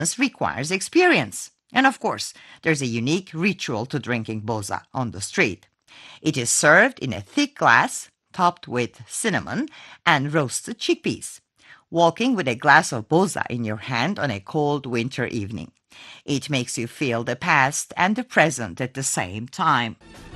requires experience. And of course, there's a unique ritual to drinking boza on the street. It is served in a thick glass, topped with cinnamon and roasted chickpeas. Walking with a glass of boza in your hand on a cold winter evening. It makes you feel the past and the present at the same time.